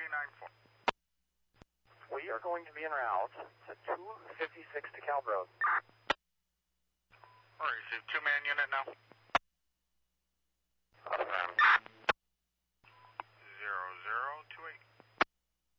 394. We are going to be en route to 256 DeKalb Road. All right, so two-man unit now.